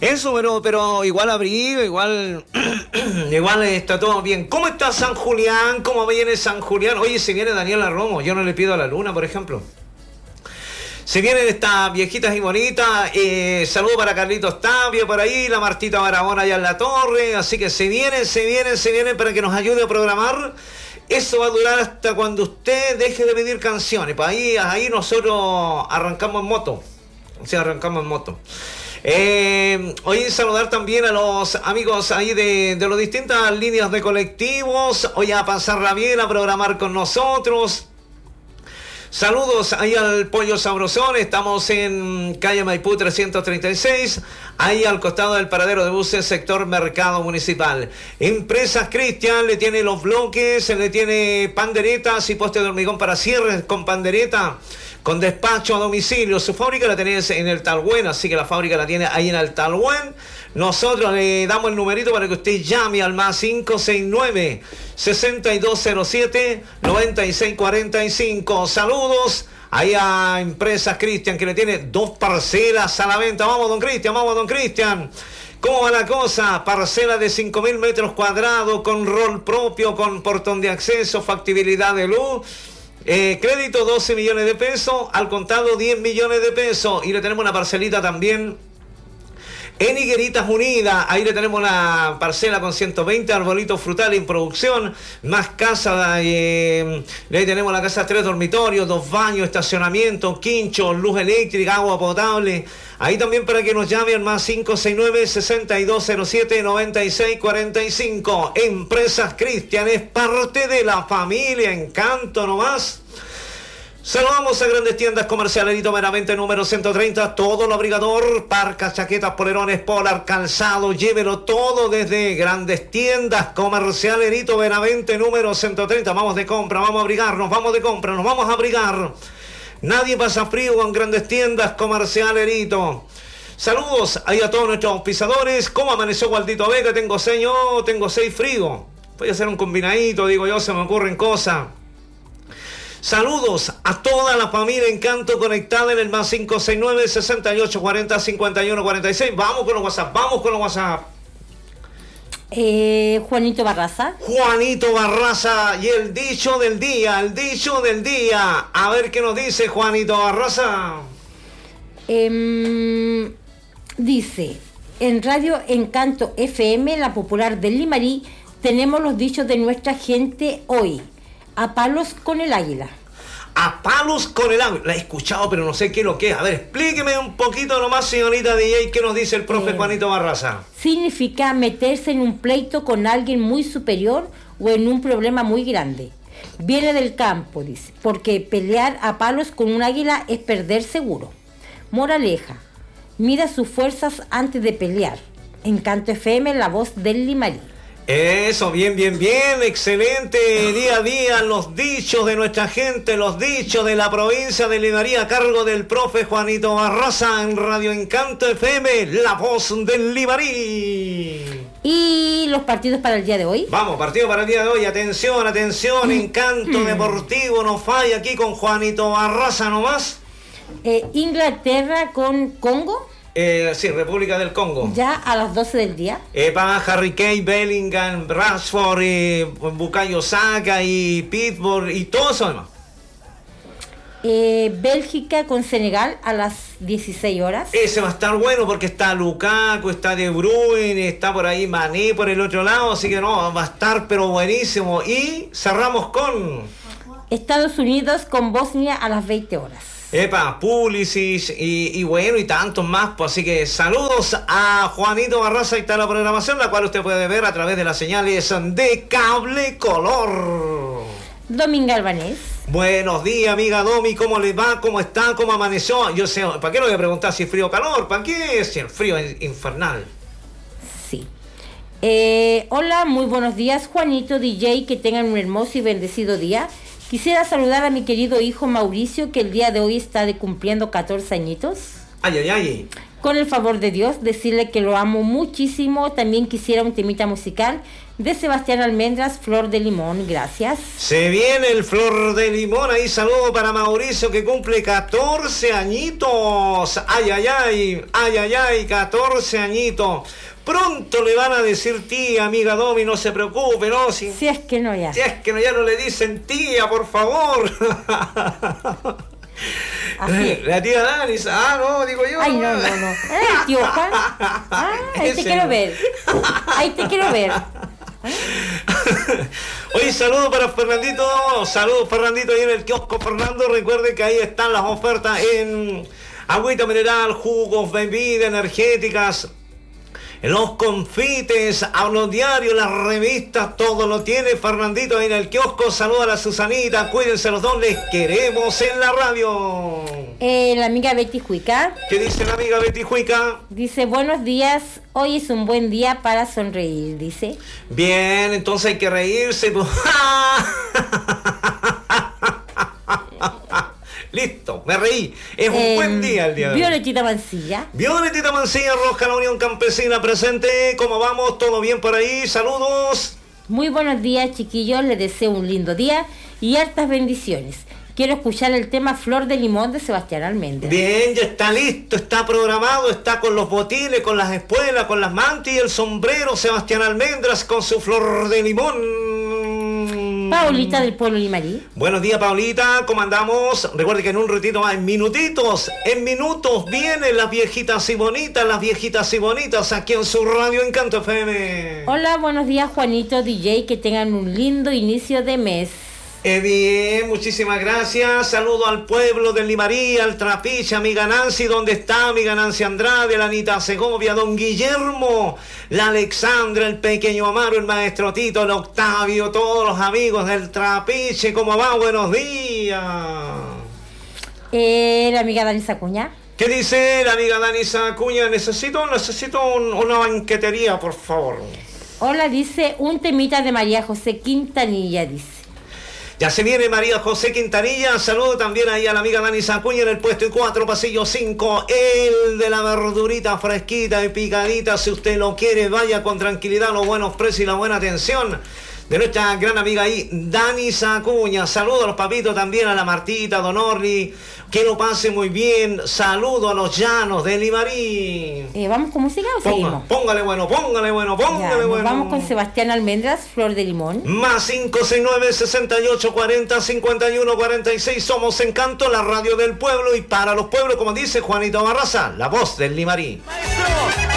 Eso, pero igual abrigo, igual está todo bien. ¿Cómo está San Julián? ¿Cómo viene San Julián? Oye, si viene Daniela Romo, yo no le pido a la luna, por ejemplo. Se vienen estas viejitas y bonitas. Saludo para Carlitos Tapio por ahí, la Martita Barahona allá en la torre. Así que se vienen para que nos ayude a programar. Eso va a durar hasta cuando usted deje de pedir canciones. Pues ahí nosotros arrancamos en moto. Hoy saludar también a los amigos ahí de las distintas líneas de colectivos. Hoy a pasarla bien, a programar con nosotros. Saludos ahí al Pollo Sabrosón. Estamos en calle Maipú 336, ahí al costado del paradero de buses, sector Mercado Municipal. Empresas Cristian le tiene los bloques, le tiene panderetas y postes de hormigón para cierres con pandereta, con despacho a domicilio. Su fábrica la tenés en el Talhuén, así que la fábrica la tiene ahí en el Talhuén. Nosotros le damos el numerito para que usted llame al más 569-6207-9645. Saludos ahí a Empresas Cristian, que le tiene 2 parcelas a la venta. Vamos, don Cristian. ¿Cómo va la cosa? Parcela de 5.000 metros cuadrados, con rol propio, con portón de acceso, factibilidad de luz. Crédito 12 millones de pesos, al contado 10 millones de pesos. Y le tenemos una parcelita también en Higueritas Unidas. Ahí le tenemos una parcela con 120 arbolitos frutales en producción, más casa, le tenemos la casa 3 dormitorios, 2 baños, estacionamiento, quinchos, luz eléctrica, agua potable. Ahí también para que nos llame al más 569-6207-9645. Empresas Cristian, es parte de la familia Encanto nomás. Saludamos a Grandes Tiendas Comerciales Erito Meramente número 130, todo lo abrigador, parcas, chaquetas, polerones, polar, calzado, llévelo todo desde Grandes Tiendas Comerciales Erito Meramente número 130. Vamos de compra, vamos a abrigarnos, vamos de compra, nos vamos a abrigar. Nadie pasa frío con Grandes Tiendas Comerciales Erito. Saludos ahí a todos nuestros auspiciadores. ¿Cómo amaneció Gualdito Vega? Tengo 6 frío. Voy a hacer un combinadito, digo yo, se me ocurren cosas. Saludos a toda la familia Encanto conectada en el más 569-6840-5146. Vamos con los WhatsApp. Juanito Barraza. Y el dicho del día. A ver qué nos dice Juanito Barraza. Dice, en Radio Encanto FM, la popular del Limarí, tenemos los dichos de nuestra gente hoy. A palos con el águila. A palos con el águila. La he escuchado, pero no sé qué es lo que es. A ver, explíqueme un poquito nomás, señorita DJ, qué nos dice el profe Juanito Barraza. Significa meterse en un pleito con alguien muy superior o en un problema muy grande. Viene del campo, dice, porque pelear a palos con un águila es perder seguro. Moraleja, mida sus fuerzas antes de pelear. Encanto FM, la voz del Limarí. Eso, bien, excelente. Día a día los dichos de nuestra gente, los dichos de la provincia de Limarí, a cargo del profe Juanito Barraza en Radio Encanto FM, la voz del Limarí. ¿Y los partidos para el día de hoy? Vamos, partido para el día de hoy. Atención, Encanto Deportivo no falla aquí con Juanito Barraza nomás. Inglaterra con Congo. Sí, República del Congo. Ya a las 12 del día. Para Harry Kane, Bellingham, Rashford, Bukayo Saka y Pittsburgh y todo eso demás. Bélgica con Senegal a las 16 horas. Ese va a estar bueno porque está Lukaku, está De Bruyne, está por ahí Mané por el otro lado, así que no, va a estar pero buenísimo. Y cerramos con Estados Unidos con Bosnia a las 20 horas. Pulisic y bueno, y tantos más, pues así que saludos a Juanito Barraza. Ahí está la programación, la cual usted puede ver a través de las señales de Cable Color. Dominga Albanés. Buenos días, amiga Domi, ¿cómo le va? ¿Cómo está? ¿Cómo amaneció? Yo sé, ¿para qué le voy a preguntar si frío o calor? ¿Para qué? Si el frío es infernal. Sí. Hola, muy buenos días, Juanito, DJ, que tengan un hermoso y bendecido día. Quisiera saludar a mi querido hijo Mauricio, que el día de hoy está cumpliendo 14 añitos. Ay. Con el favor de Dios, decirle que lo amo muchísimo. También quisiera un temita musical de Sebastián Almendras, Flor de Limón. Gracias. Se viene el Flor de Limón. Ahí saludo para Mauricio, que cumple 14 añitos. Ay, ay, ay, ay, ay, ay, 14 añitos. Pronto le van a decir tía, amiga Domi, no se preocupe, ¿no? Si es que no ya. Si es que no, ya no le dicen tía, por favor. Así. La tía Dani, no, digo yo. Ay, no. Tío Juan. Ahí te quiero ver. Ahí te quiero ver. Oye, saludos para Fernandito. Saludos, Fernandito, ahí en el kiosco. Fernando, recuerde que ahí están las ofertas en agüita mineral, jugos, bebidas energéticas, los confites, a los diarios, las revistas, todo lo tiene Fernandito ahí en el kiosco. Saluda a la Susanita, cuídense los dos, les queremos en la radio. La amiga Betty Juica. ¿Qué dice la amiga Betty Juica? Dice, buenos días, hoy es un buen día para sonreír, dice. Bien, entonces hay que reírse. Listo, me reí. Es un buen día el día de hoy. Violetita Mancilla. Violetita Mancilla, Roja, la Unión Campesina presente. ¿Cómo vamos? ¿Todo bien por ahí? Saludos. Muy buenos días, chiquillos. Les deseo un lindo día y hartas bendiciones. Quiero escuchar el tema Flor de Limón de Sebastián Almendras. Bien, ya está listo, está programado, está con los botines, con las espuelas, con las mantas y el sombrero. Sebastián Almendras con su Flor de Limón. Paulita del pueblo Limarí. Buenos días, Paulita, ¿cómo andamos? Recuerde que en un ratito más, en minutos vienen las viejitas y bonitas aquí en su radio Encanto FM. Hola, buenos días, Juanito, DJ, que tengan un lindo inicio de mes. Bien, muchísimas gracias. Saludo al pueblo de Limarí, al Trapiche, amiga Nancy, ¿dónde está amiga Nancy Andrade, la Anita Segovia, don Guillermo, la Alexandra, el pequeño Amaro, el maestro Tito, el Octavio, todos los amigos del Trapiche? ¿Cómo va? Buenos días. La amiga Dani Sacuña. ¿Qué dice la amiga Dani Sacuña? Necesito una banquetería, por favor. Hola, dice un temita de María José Quintanilla, dice. Ya se viene María José Quintanilla. Saludo también ahí a la amiga Dani Sacuña en el puesto 4, pasillo 5. El de la verdurita fresquita y picadita. Si usted lo quiere, vaya con tranquilidad, los buenos precios y la buena atención de nuestra gran amiga ahí, Dani Sacuña. Saludo a los papitos también, a la Martita, a Don Orly. Que lo pase muy bien. Saludo a los llanos de Limarí. ¿Vamos con música o seguimos? Póngale bueno. Vamos con Sebastián Almendras, Flor de Limón. Más 569-6840-5146. Somos Encanto, la radio del pueblo y para los pueblos, como dice Juanito Barraza, la voz del Limarí. ¡Maestro!